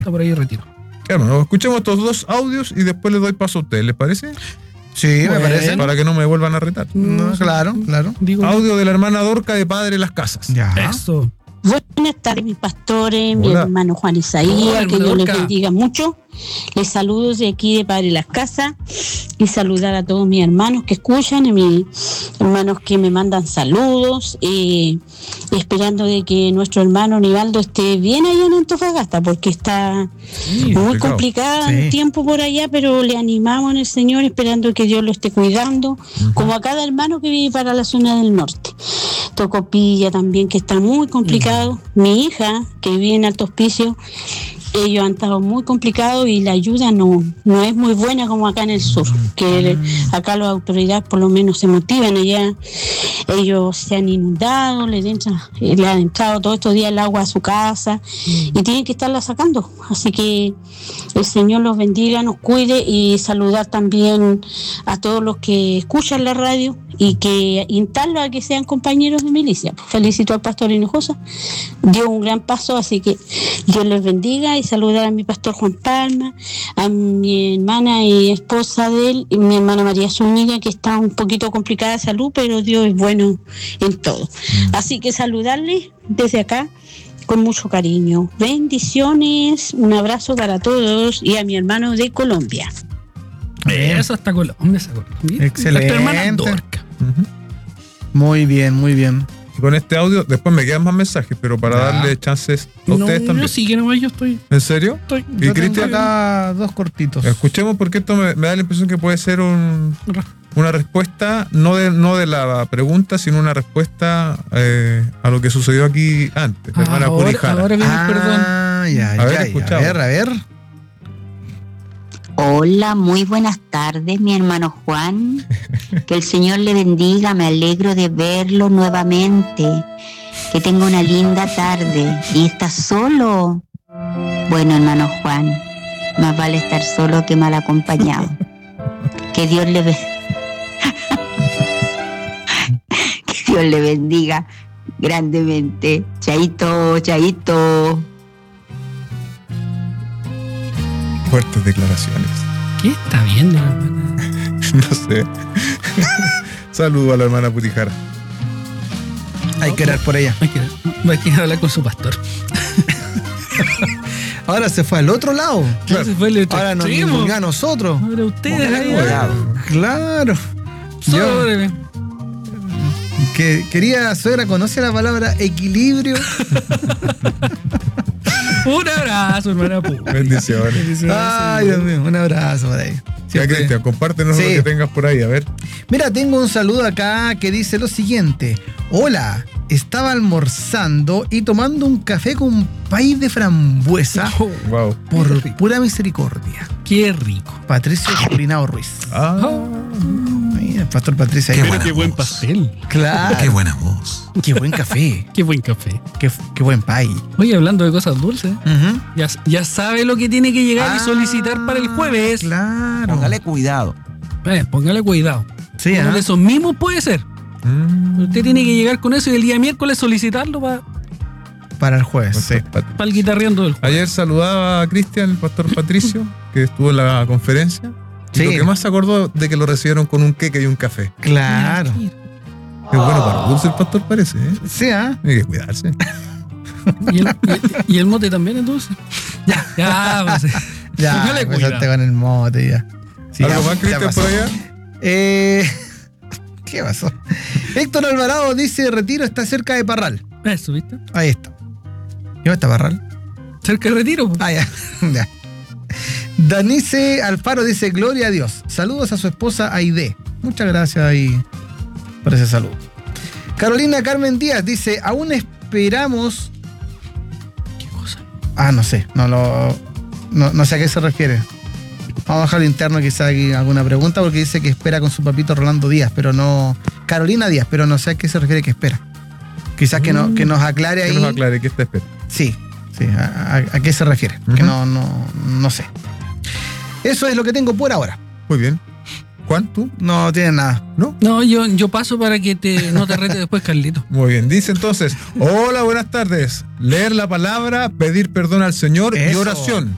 está por ahí retiro. Hermano, escuchemos estos dos audios y después les doy paso a ustedes, ¿les parece? Sí, me parece. Para que no me vuelvan a retar. No, claro. Digo, Audio de la hermana Dorca de Padre Las Casas. Ya. eso. Buenas tardes, mis pastores, mi Hola. hermano Juan Hola, Isaías, que hermano Dios les Dorca. bendiga mucho. Les saludo desde aquí de Padre Las Casas y saludar a todos mis hermanos que escuchan, a mis hermanos que me mandan saludos, esperando de que nuestro hermano Nivaldo esté bien allá en Antofagasta, porque está muy complicado el tiempo por allá, pero le animamos en el Señor, esperando que Dios lo esté cuidando, como a cada hermano que vive para la zona del norte. Tocopilla también, que está muy complicado. Mi hija, que vive en Alto Hospicio, ellos han estado muy complicados y la ayuda no es muy buena como acá en el sur, que acá las autoridades por lo menos se motivan. Allá ellos se han inundado, le han entrado todos estos días el agua a su casa y tienen que estarla sacando. Así que el Señor los bendiga, nos cuide, y saludar también a todos los que escuchan la radio y que instarlo a que sean compañeros de milicia. Felicito al pastor Hinojosa, dio un gran paso, así que Dios les bendiga, y saludar a mi pastor Juan Palma, a mi hermana y esposa de él, y mi hermana María Zúñiga, que está un poquito complicada de salud, pero Dios es bueno en todo. Así que saludarles desde acá con mucho cariño. Bendiciones, un abrazo para todos y a mi hermano de Colombia. Eso hasta Colombia, esa Colombia. Excelente. Tu hermana Dorca. Muy bien, muy bien. Y con este audio, después me quedan más mensajes, pero para darle chances a ustedes también. Yo sí que nomás yo estoy. ¿En serio? ¿Y Yo tengo Cristian? acá dos cortitos. Escuchemos, porque esto me da la impresión que puede ser una respuesta, no de la pregunta, sino una respuesta a lo que sucedió aquí antes. La hermana Purijara. Ahora viene el perdón. A ver. Hola, muy buenas tardes, mi hermano Juan. Que el Señor le bendiga, me alegro de verlo nuevamente. Que tenga una linda tarde. ¿Y estás solo? Bueno, hermano Juan, más vale estar solo que mal acompañado. Que Dios le que Dios le bendiga grandemente. Chaito, chaito. Fuertes declaraciones. ¿Qué está viendo, hermana? No sé. Saludo a la hermana Purijara. Hay que orar por ella. Hay que hablar con su pastor. Ahora se fue al otro lado. Claro. Se fue al otro ahora nos extremo. divulga a nosotros. Ahora ustedes ahí. Claro. Sobre. Querida suegra, ¿conoce la palabra equilibrio? Un abrazo, hermana Pu. Bendiciones. Ay, Dios mío, un abrazo por ahí. Ya, Cristian, compártenos lo que tengas por ahí, a ver. Mira, tengo un saludo acá que dice lo siguiente. Hola, estaba almorzando y tomando un café con pay de frambuesa Wow. por pura misericordia. Qué rico. Patricio Purinao Ruiz. Mira, el pastor Patricio. Qué buen pastel. Claro. Qué buena voz. Qué buen café. Qué buen café. Qué buen pay. Oye, hablando de cosas dulces, ya sabe lo que tiene que llegar y solicitar para el jueves. Claro. Póngale cuidado. Póngale cuidado. Sí, Uno de esos mismos puede ser. Usted tiene que llegar con eso y el día miércoles solicitarlo para el jueves. Sí. Para el guitarreando del jueves. Ayer saludaba a Cristian, el pastor Patricio, que estuvo en la conferencia. Y lo que más se acordó de que lo recibieron con un queque y un café. Claro. Es bueno para dulce el pastor, parece, ¿eh? Sí, Hay que cuidarse. ¿Y el mote también es dulce? Ya, pues. Ya, empezaste con el mote ya. Sí, ¿Algo más, Cristian, por allá? ¿Qué pasó? Héctor Alvarado dice: Retiro está cerca de Parral. Eso, ¿viste? Ahí está. ¿Dónde está Parral? Cerca de Retiro. Ah, ya. Ya. Danice Alfaro dice: Gloria a Dios. Saludos a su esposa Aide. Muchas gracias ahí por ese saludo. Carolina Carmen Díaz dice: aún esperamos. ¿Qué cosa? No sé. No sé a qué se refiere. Vamos a dejarlo interno, quizá aquí alguna pregunta, porque dice que espera con su papito Rolando Díaz, pero no. Carolina Díaz, pero no sé a qué se refiere que espera. Quizás que nos aclare ahí. Que nos aclare qué está esperando. Sí, a qué se refiere. Que no sé. Eso es lo que tengo por ahora. Muy bien. Juan, ¿tú? No tienes nada. No, yo paso para que no te rete después, Carlito. Muy bien. Dice entonces: hola, buenas tardes. Leer la palabra, pedir perdón al Señor y oración.